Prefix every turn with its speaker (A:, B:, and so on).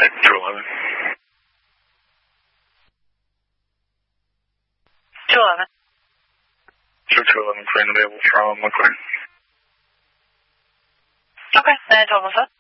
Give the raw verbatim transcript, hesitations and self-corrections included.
A: Alright, two eleven.
B: two eleven.
A: two two eleven, crane available from McLean.
B: Okay, then total set.